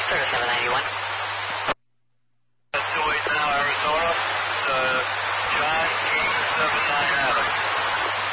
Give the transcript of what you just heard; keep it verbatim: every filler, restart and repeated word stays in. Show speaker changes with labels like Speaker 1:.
Speaker 1: Service seven ninety-one.
Speaker 2: two eight now, Arizona. Uh, John King, seven nine Adam.